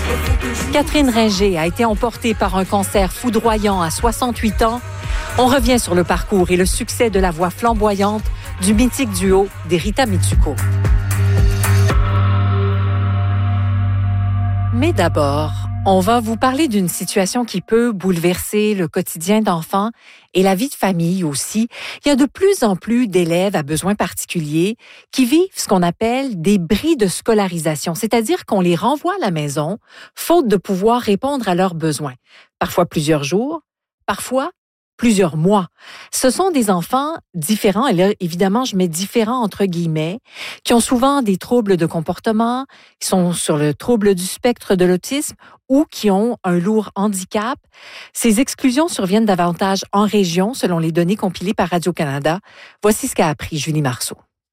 Catherine Ringer a été emportée par un cancer foudroyant à 68 ans. On revient sur le parcours et le succès de la voix flamboyante du mythique duo des Rita Mitsuko. Mais d'abord, on va vous parler d'une situation qui peut bouleverser le quotidien d'enfants et la vie de famille aussi. Il y a de plus en plus d'élèves à besoins particuliers qui vivent ce qu'on appelle des bris de scolarisation, c'est-à-dire qu'on les renvoie à la maison, faute de pouvoir répondre à leurs besoins. Parfois plusieurs jours, parfois plusieurs mois. Ce sont des enfants différents, et là, évidemment, je mets différents entre guillemets, qui ont souvent des troubles de comportement, qui sont sur le trouble du spectre de l'autisme ou qui ont un lourd handicap. Ces exclusions surviennent davantage en région, selon les données compilées par Radio-Canada. Voici ce qu'a appris Julie Marceau.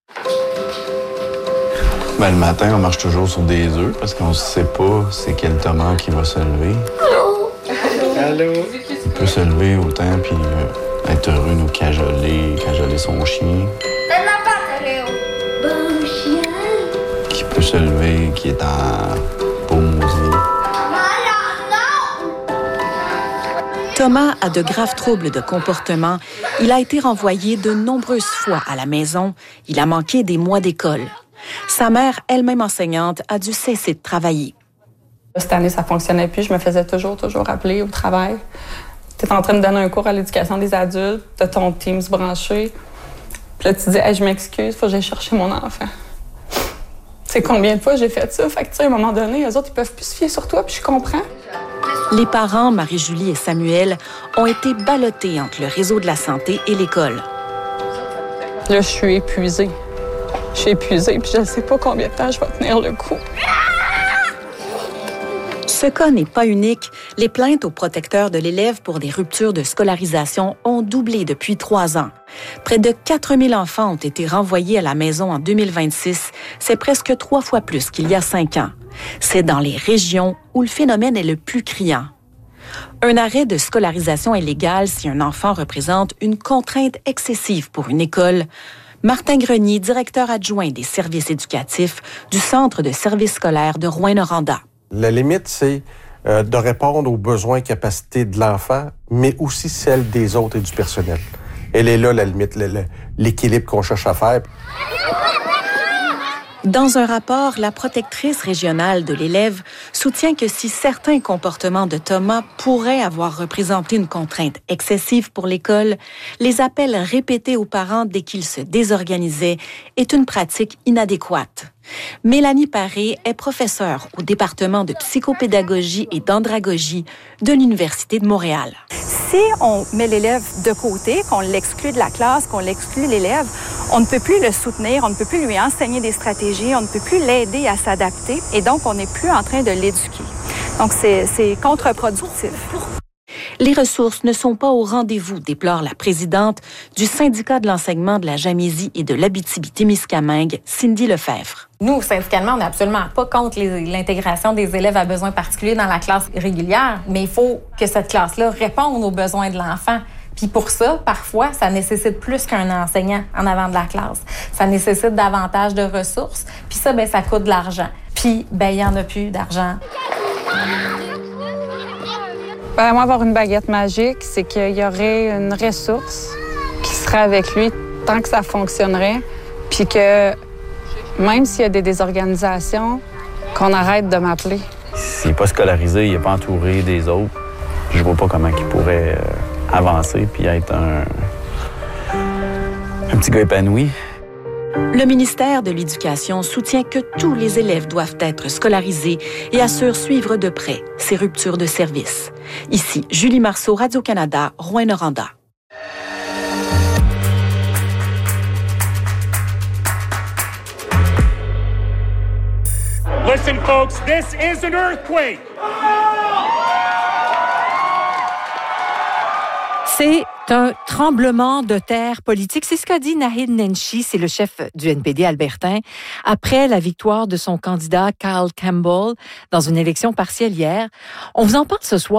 Le matin, on marche toujours sur des œufs parce qu'on ne sait pas c'est quel Thomas qui va se lever. Allô? Il peut se lever autant puis être heureux, nous cajoler son chien. Bon chien. Qui peut se lever, qui est en pause. Thomas a de graves troubles de comportement. Il a été renvoyé de nombreuses fois à la maison. Il a manqué des mois d'école. Sa mère, elle-même enseignante, a dû cesser de travailler. Cette année, ça fonctionnait plus. Je me faisais toujours appeler au travail. Tu es en train de donner un cours à l'éducation des adultes, tu as ton Teams branché. Puis là, tu dis, hey, je m'excuse, il faut que j'aille chercher mon enfant. C'est combien de fois j'ai fait ça? Fait que, tu sais, à un moment donné, eux autres, ils peuvent plus se fier sur toi, puis je comprends. Les parents, Marie-Julie et Samuel, ont été ballottés entre le réseau de la santé et l'école. Là, je suis épuisée. Puis je ne sais pas combien de temps je vais tenir le coup. Ce cas n'est pas unique. Les plaintes aux protecteurs de l'élève pour des ruptures de scolarisation ont doublé depuis 3 ans. Près de 4000 enfants ont été renvoyés à la maison en 2026. C'est presque 3 fois plus qu'il y a 5 ans. C'est dans les régions où le phénomène est le plus criant. Un arrêt de scolarisation est légal si un enfant représente une contrainte excessive pour une école. Martin Grenier, directeur adjoint des services éducatifs du Centre de services scolaires de Rouyn-Noranda. La limite, c'est de répondre aux besoins et capacités de l'enfant, mais aussi celles des autres et du personnel. Elle est là, la limite, l'équilibre qu'on cherche à faire. Dans un rapport, la protectrice régionale de l'élève soutient que si certains comportements de Thomas pourraient avoir représenté une contrainte excessive pour l'école, les appels répétés aux parents dès qu'ils se désorganisaient est une pratique inadéquate. Mélanie Paré est professeure au département de psychopédagogie et d'andragogie de l'Université de Montréal. Si on met l'élève de côté, qu'on l'exclut de la classe, qu'on l'exclut l'élève, on ne peut plus le soutenir, on ne peut plus lui enseigner des stratégies, on ne peut plus l'aider à s'adapter et donc on n'est plus en train de l'éduquer. Donc c'est contre-productif. Les ressources ne sont pas au rendez-vous, déplore la présidente du syndicat de l'enseignement de la Jamaisie et de l'Abitibi-Témiscamingue, Cindy Lefebvre. Nous, syndicalement, on n'est absolument pas contre l'intégration des élèves à besoins particuliers dans la classe régulière, mais il faut que cette classe-là réponde aux besoins de l'enfant. Puis pour ça, parfois, ça nécessite plus qu'un enseignant en avant de la classe. Ça nécessite davantage de ressources. Puis ça, ça coûte de l'argent. Puis, il n'y en a plus d'argent. Moi, avoir une baguette magique, c'est qu'il y aurait une ressource qui serait avec lui tant que ça fonctionnerait, puis que même s'il y a des désorganisations, qu'on arrête de m'appeler. S'il n'est pas scolarisé, il n'est pas entouré des autres, je vois pas comment il pourrait avancer puis être un petit gars épanoui. Le ministère de l'Éducation soutient que tous les élèves doivent être scolarisés et assure suivre de près ces ruptures de service. Ici, Julie Marceau, Radio-Canada, Rouyn-Noranda. Listen, folks, this is an earthquake. C'est un tremblement de terre politique. C'est ce qu'a dit Naheed Nenshi, c'est le chef du NPD albertain, après la victoire de son candidat Kyle Campbell dans une élection partielle hier. On vous en parle ce soir.